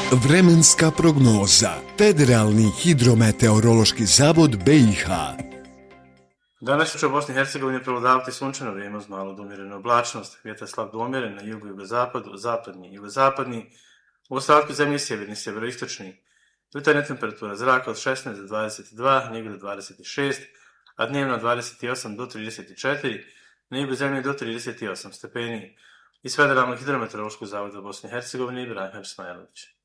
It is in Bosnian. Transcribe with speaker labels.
Speaker 1: Vremenska prognoza. Federalni hidrometeorološki zavod BiH.
Speaker 2: Danas će u Bosni i Hercegovini prevladavati sunčano vrijeme uz malo do umjerene oblačnost. Vjetar slab do umjeren na jugu i jugozapadu, zapadni i jugozapadni. U ostatku zemlje sjeverni, sjeveroistočni. Jutarnja temperatura zraka od 16 do 22, na jugu do 26, a dnevno od 28 do 34, na jugu zemlje do 38 stepeni. Iz Federalnog hidrometeorološkog zavoda Bosne i Hercegovine Ibrahim Smajlović.